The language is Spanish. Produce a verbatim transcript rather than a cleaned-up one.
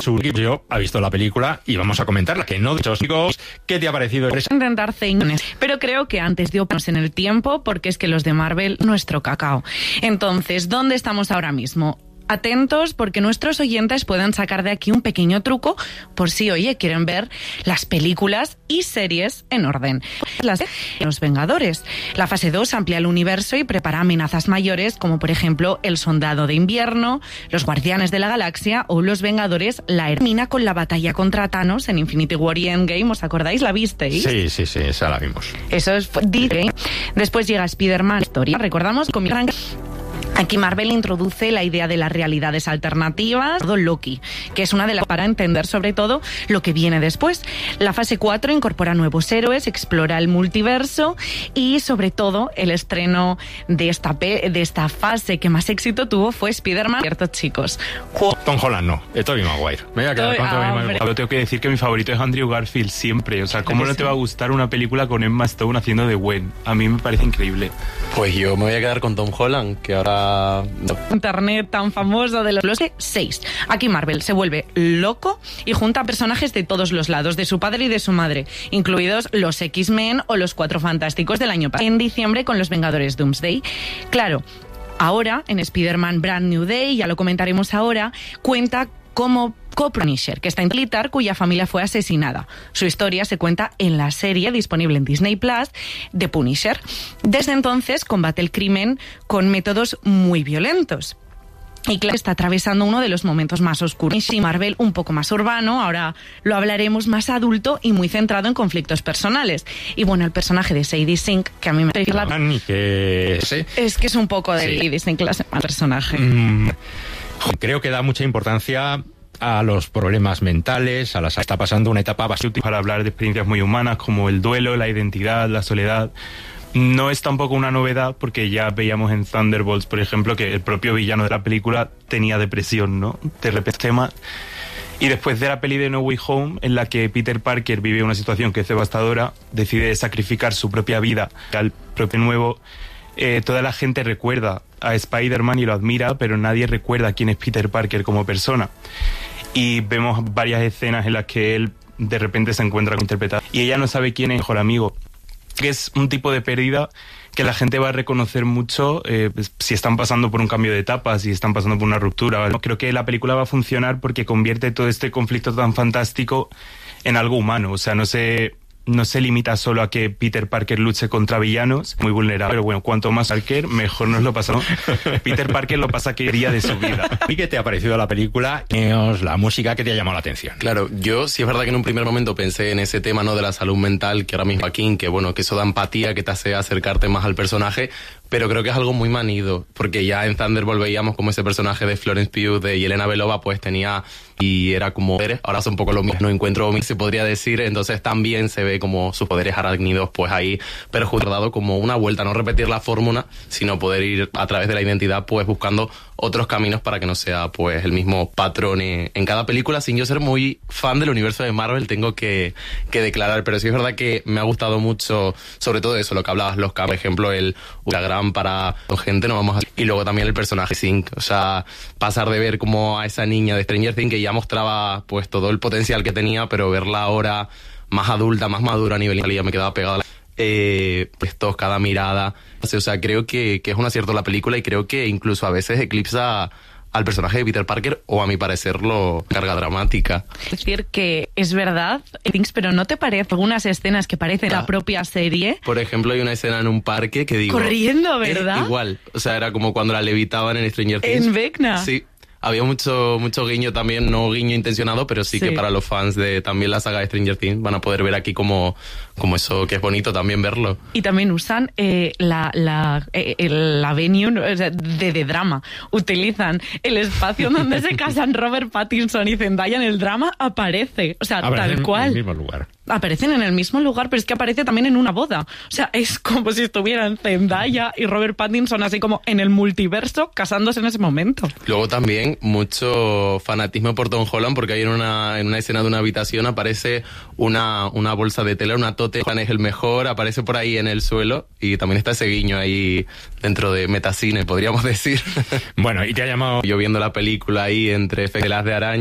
su yo ha visto la película y vamos a comentarla. Que no, de hecho, chicos, ¿qué te ha parecido? Intentar ceñones, pero creo que antes de oponernos en el tiempo, porque es que los de Marvel, nuestro cacao. Entonces, ¿dónde estamos ahora mismo? Atentos, porque nuestros oyentes pueden sacar de aquí un pequeño truco por si, oye, quieren ver las películas y series en orden. Las de Los Vengadores. La fase dos amplía el universo y prepara amenazas mayores, como por ejemplo El Soldado de Invierno, Los Guardianes de la Galaxia o Los Vengadores. La termina con la batalla contra Thanos en Infinity War y Endgame. ¿Os acordáis? ¿La visteis? Sí, sí, sí, esa la vimos. Eso es D J. Después llega Spider-Man Historia. Recordamos con Aquí Marvel introduce la idea de las realidades alternativas, todo Loki, que es una de las para entender sobre todo lo que viene después. La fase cuatro incorpora nuevos héroes, explora el multiverso y sobre todo el estreno de esta pe de esta fase que más éxito tuvo fue Spider-Man, ¿cierto, chicos? Tom Holland no, es Tobey Maguire. Me voy a quedar con Tobey Maguire. Yo tengo que decir que mi favorito es Andrew Garfield siempre. O sea, ¿cómo no te va a gustar una película con Emma Stone haciendo de Gwen? A mí me parece increíble. Pues yo me voy a quedar con Tom Holland, que ahora No. Internet tan famoso de los, los seis. Aquí Marvel se vuelve loco y junta a personajes de todos los lados, de su padre y de su madre, incluidos los X-Men o los Cuatro Fantásticos del año pasado. En diciembre con los Vengadores Doomsday. Claro, ahora en Spider-Man Brand New Day, ya lo comentaremos ahora, cuenta como co-Punisher, que está en militar cuya familia fue asesinada. Su historia se cuenta en la serie disponible en Disney Plus de Punisher. Desde entonces combate el crimen con métodos muy violentos. Y claro, está atravesando uno de los momentos más oscuros. Y Marvel un poco más urbano, ahora lo hablaremos, más adulto y muy centrado en conflictos personales. Y bueno, el personaje de Sadie Sink, que a mí me parece la... que... ¿Sí? Es que es un poco de sí. Sadie Sink el personaje. Mm, creo que da mucha importancia a los problemas mentales, a las está pasando una etapa bastante útil para hablar de experiencias muy humanas como el duelo, la identidad, la soledad. No es tampoco una novedad porque ya veíamos en Thunderbolts, por ejemplo, que el propio villano de la película tenía depresión, ¿no? De repente tema. Y después de la peli de No Way Home, en la que Peter Parker vive una situación que es devastadora, decide sacrificar su propia vida al propio nuevo. Eh, toda la gente recuerda a Spider-Man y lo admira, pero nadie recuerda quién es Peter Parker como persona. Y vemos varias escenas en las que él de repente se encuentra con interpretar y ella no sabe quién es el mejor amigo. Que es un tipo de pérdida que la gente va a reconocer mucho eh, si están pasando por un cambio de etapa, si están pasando por una ruptura, ¿vale? Creo que la película va a funcionar porque convierte todo este conflicto tan fantástico en algo humano. O sea, no se, no se limita solo a que Peter Parker luche contra villanos, muy vulnerable. Pero bueno, cuanto más Parker, mejor nos lo pasamos. Peter Parker lo pasa que quería de su vida. ¿Y qué te ha parecido la película? La música que te ha llamado la atención. Claro, yo sí es verdad que en un primer momento pensé en ese tema, ¿no?, de la salud mental, que ahora mismo aquí, que bueno, que eso da empatía, que te hace acercarte más al personaje, pero creo que es algo muy manido, porque ya en Thunderbolt veíamos como ese personaje de Florence Pugh, de Yelena Belova, pues tenía, y era como poderes, ahora son un poco lo mismo, no encuentro, se podría decir, entonces también se ve como sus poderes arácnidos, pues ahí perjudicado, como una vuelta, no repetir la fórmula, sino poder ir a través de la identidad, pues buscando otros caminos para que no sea pues el mismo patrón en, en cada película. Sin yo ser muy fan del universo de Marvel, tengo que, que declarar, pero sí es verdad que me ha gustado mucho, sobre todo eso, lo que hablabas, los cambios, por ejemplo, el Instagram para gente, no vamos a... y luego también el personaje Sync, o sea, pasar de ver como a esa niña de Stranger Things que ya mostraba pues todo el potencial que tenía, pero verla ahora más adulta, más madura a nivel ya me quedaba pegada la... Eh, pues todos, cada mirada, o sea, creo que, que es un acierto la película y creo que incluso a veces eclipsa al personaje de Peter Parker, o a mi parecer lo carga dramática. Es decir, que es verdad, pero ¿no te parece algunas escenas que parecen ah. la propia serie? Por ejemplo, hay una escena en un parque que digo... Corriendo, ¿verdad? Igual, o sea, era como cuando la levitaban en Stranger Things. En Vecna. Sí. Había mucho mucho guiño también, no guiño intencionado, pero sí, sí que para los fans de también la saga de Stranger Things van a poder ver aquí como, como eso, que es bonito también verlo. Y también usan eh, la, la, eh, la venue o sea, de, de drama. Utilizan el espacio donde se casan Robert Pattinson y Zendaya en el drama, aparece. O sea, aparecen tal cual. En el mismo lugar. Aparecen en el mismo lugar, pero es que aparece también en una boda. O sea, es como si estuvieran Zendaya y Robert Pattinson así como en el multiverso casándose en ese momento. Luego también mucho fanatismo por Tom Holland, porque hay en una, en una escena de una habitación aparece una, una bolsa de tela, una tote, Juan es el mejor, aparece por ahí en el suelo y también está ese guiño ahí dentro de metacine, podríamos decir. Bueno, y te ha llamado... Yo viendo la película ahí entre telas de araña